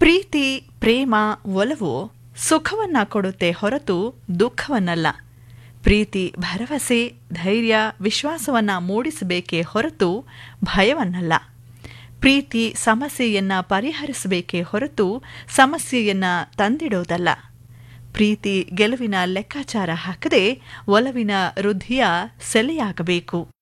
ಪ್ರೀತಿ, ಪ್ರೇಮ, ಒಲವು ಸುಖವನ್ನ ಕೊಡುತ್ತೆ ಹೊರತು ದುಃಖವನ್ನಲ್ಲ. ಪ್ರೀತಿ ಭರವಸೆ, ಧೈರ್ಯ, ವಿಶ್ವಾಸವನ್ನ ಮೂಡಿಸಬೇಕೇ ಹೊರತು ಭಯವನ್ನಲ್ಲ. ಪ್ರೀತಿ ಸಮಸ್ಯೆಯನ್ನ ಪರಿಹರಿಸಬೇಕೇ ಹೊರತು ಸಮಸ್ಯೆಯನ್ನ ತಂದಿಡೋದಲ್ಲ. ಪ್ರೀತಿ ಗೆಲುವಿನ ಲೆಕ್ಕಾಚಾರ ಹಾಕದೆ ಒಲವಿನ ವೃದ್ಧಿಯ ಸೆಲೆಯಾಗಬೇಕು.